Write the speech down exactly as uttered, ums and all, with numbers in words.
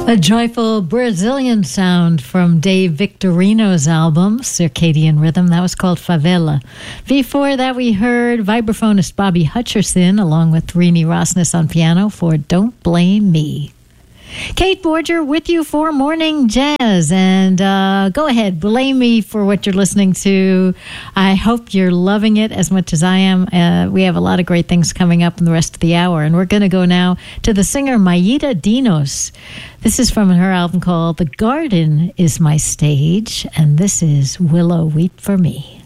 A joyful Brazilian sound from Dave Victorino's album, Circadian Rhythm. That was called Favela. Before that, we heard vibraphonist Bobby Hutcherson along with Rini Rosnes on piano for Don't Blame Me. Kate Borger with you for Morning Jazz. And uh, go ahead, blame me for what you're listening to. I hope you're loving it as much as I am. Uh, we have a lot of great things coming up in the rest of the hour. And we're going to go now to the singer Mayita Dinos. This is from her album called The Garden Is My Stage. And this is Willow Weep for Me.